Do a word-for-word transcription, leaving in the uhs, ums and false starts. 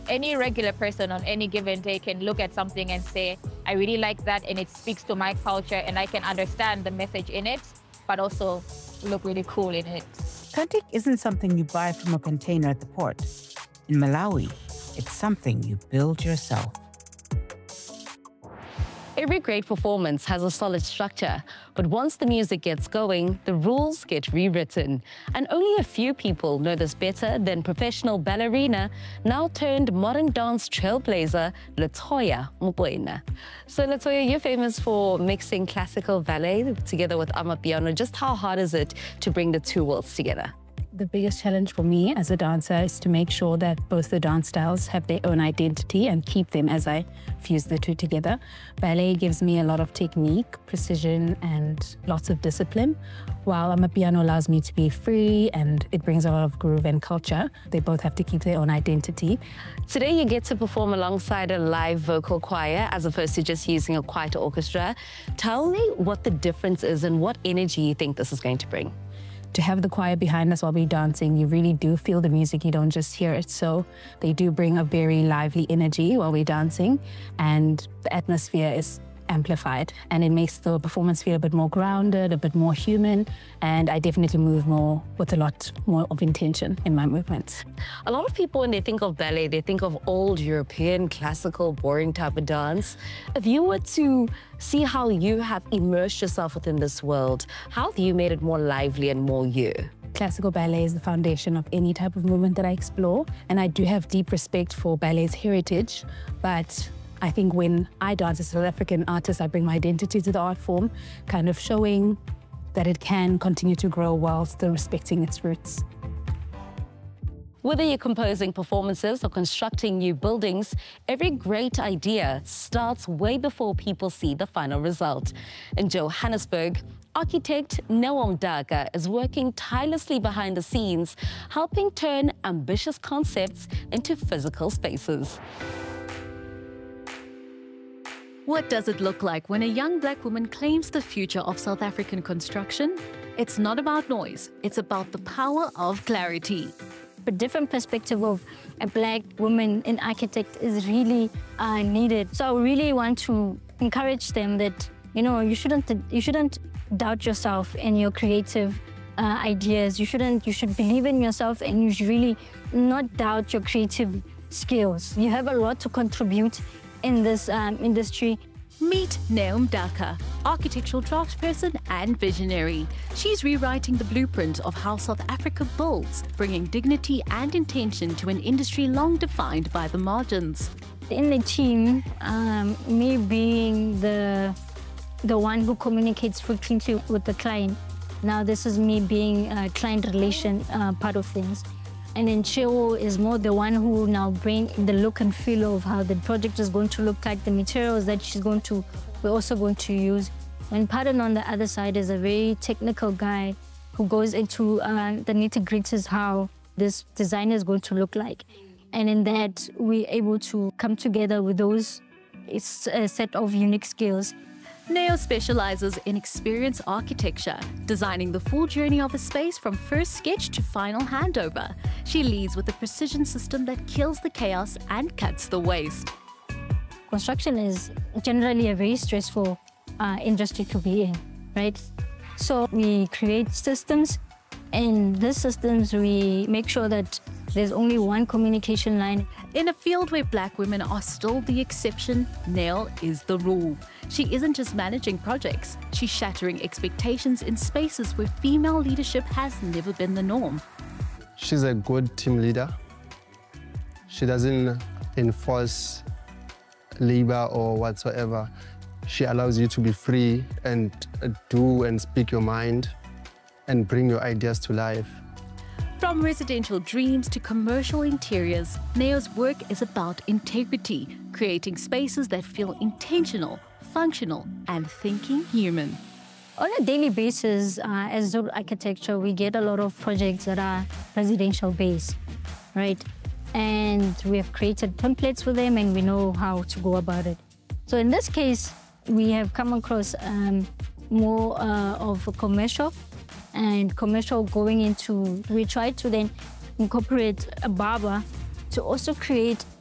any regular person on any given day can look at something and say, I really like that and it speaks to my culture and I can understand the message in it, but also look really cool in it. Kantik isn't something you buy from a container at the port. In Malawi, it's something you build yourself. Every great performance has a solid structure, but once the music gets going, the rules get rewritten. And only a few people know this better than professional ballerina, now turned modern dance trailblazer, Latoya Mokoena. So Latoya, you're famous for mixing classical ballet together with Amapiano. Just how hard is it to bring the two worlds together? The biggest challenge for me as a dancer is to make sure that both the dance styles have their own identity and keep them as I fuse the two together. Ballet gives me a lot of technique, precision, and lots of discipline, while Amapiano allows me to be free and it brings a lot of groove and culture. They both have to keep their own identity. Today you get to perform alongside a live vocal choir as opposed to just using a quiet orchestra. Tell me what the difference is and what energy you think this is going to bring. To have the choir behind us while we're dancing, you really do feel the music, you don't just hear it. So they do bring a very lively energy while we're dancing, and the atmosphere is amplified, and it makes the performance feel a bit more grounded, a bit more human, and I definitely move more with a lot more of intention in my movements. A lot of people, when they think of ballet, they think of old European, classical, boring type of dance. If you were to see how you have immersed yourself within this world, how have you made it more lively and more you? Classical ballet is the foundation of any type of movement that I explore, and I do have deep respect for ballet's heritage, but I think when I dance as a South African artist, I bring my identity to the art form, kind of showing that it can continue to grow while still respecting its roots. Whether you're composing performances or constructing new buildings, every great idea starts way before people see the final result. In Johannesburg, architect Neo Mdaka is working tirelessly behind the scenes, helping turn ambitious concepts into physical spaces. What does it look like when a young black woman claims the future of South African construction? It's not about noise, it's about the power of clarity. A different perspective of a black woman in architect is really uh, needed. So I really want to encourage them that, you know, you shouldn't, you shouldn't doubt yourself and your creative uh, ideas. You shouldn't, you should believe in yourself and you should really not doubt your creative skills. You have a lot to contribute in this um, industry. Meet Neo Mdaka, architectural draftsperson and visionary. She's rewriting the blueprint of how South Africa builds, bringing dignity and intention to an industry long defined by the margins. In the team, um, me being the, the one who communicates frequently with the client. Now this is me being a client relation uh, part of things. And then Cheo is more the one who now bring the look and feel of how the project is going to look like, the materials that she's going to, we're also going to use. And Pardon on the other side is a very technical guy who goes into uh, the nitty-gritties how this design is going to look like. And in that, we're able to come together with those, it's a set of unique skills. Neo specializes in experience architecture, designing the full journey of a space from first sketch to final handover. She leads with a precision system that kills the chaos and cuts the waste. Construction is generally a very stressful uh, industry to be in, right? So we create systems, and these systems we make sure that there's only one communication line. In a field where black women are still the exception, Neo is the rule. She isn't just managing projects, she's shattering expectations in spaces where female leadership has never been the norm. She's a good team leader. She doesn't enforce labor or whatsoever. She allows you to be free and do and speak your mind and bring your ideas to life. From residential dreams to commercial interiors, Neo's work is about integrity, creating spaces that feel intentional, functional, and thinking human. On a daily basis, uh, as Zulu Architecture, we get a lot of projects that are residential based, right? And we have created templates for them and we know how to go about it. So in this case, we have come across um, more uh, of a commercial and commercial going into, we try to then incorporate a barber to also create